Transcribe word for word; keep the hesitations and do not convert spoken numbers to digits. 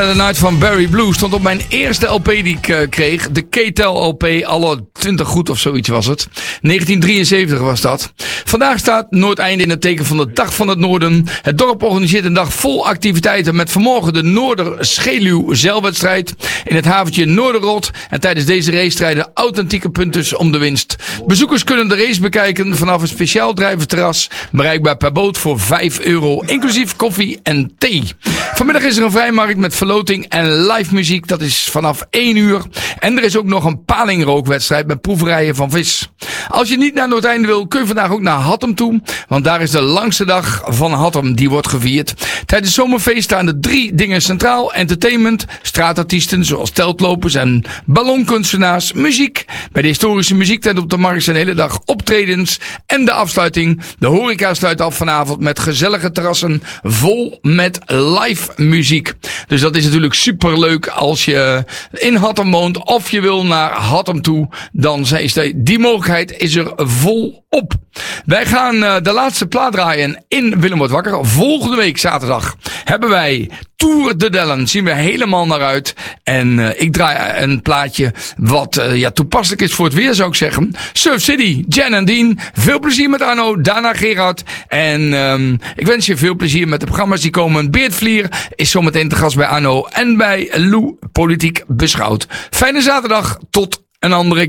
The Night van Barry Blue stond op mijn eerste L P die ik uh, kreeg. De K-Tel L P, alle twintig goed of zoiets was het. negentien drieënzeventig was dat. Vandaag staat Noordeinde in het teken van de Dag van het Noorden. Het dorp organiseert een dag vol activiteiten met vanmorgen de Noorder-Scheluw zeilwedstrijd in het haventje Noorderrot. En tijdens deze race strijden authentieke punters om de winst. Bezoekers kunnen de race bekijken vanaf een speciaal drijventerras, bereikbaar per boot voor vijf euro, inclusief koffie en thee. Vanmiddag is er een vrijmarkt met verloting en live muziek. Dat is vanaf één uur. En er is ook nog een palingrookwedstrijd met proeverijen van vis. Als je niet naar Noordeinde wil, kun je vandaag ook naar Hattem toe. Want daar is de langste dag van Hattem. Die wordt gevierd. Tijdens het zomerfeest staan er drie dingen centraal. Entertainment, straatartiesten zoals teltlopers en ballonkunstenaars. Muziek. Bij de historische muziektent op de markt zijn de hele dag optredens. En de afsluiting. De horeca sluit af vanavond met gezellige terrassen vol met live muziek. Dus dat is natuurlijk superleuk als je in Hattem woont of je wil naar Hattem toe. Dan is die mogelijkheid is er volop. Wij gaan uh, de laatste plaat draaien in Willem wordt wakker. Volgende week zaterdag hebben wij Tour de Dellen. Zien we helemaal naar uit. En uh, ik draai een plaatje wat uh, ja, toepasselijk is voor het weer, zou ik zeggen. Surf City, Jan en Dean. Veel plezier met Arno, daarna Gerard. En um, ik wens je veel plezier met de programma's die komen. Beert Vlier is zometeen te gast bij Arno en bij Lou Politiek Beschouwd. Fijne zaterdag, tot een andere keer.